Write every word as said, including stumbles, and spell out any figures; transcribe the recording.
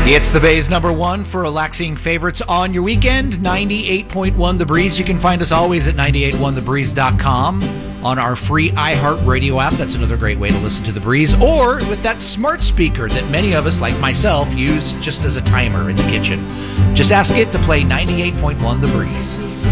It's the Bay's number one for relaxing favorites on your weekend, ninety-eight point one The Breeze. You can find us always at nine eight one the breeze dot com on our free iHeartRadio app. That's another great way to listen to The Breeze. Or with that smart speaker that many of us, like myself, use just as a timer in the kitchen. Just ask it to play ninety-eight point one The Breeze.